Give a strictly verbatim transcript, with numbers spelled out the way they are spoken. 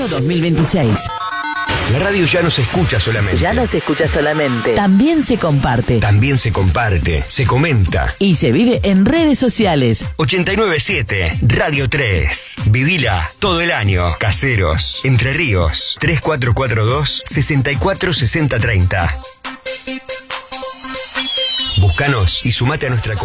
verano dos mil veintiséis. La radio ya no se escucha solamente. Ya no se escucha solamente. También se comparte. También se comparte, se comenta. Y se vive en redes sociales. ochenta y nueve siete Radio tres. Vivila todo el año. Caseros, Entre Ríos. tres cuatro cuatro dos, seis cuatro seis cero tres cero. Búscanos y sumate a nuestra comunidad.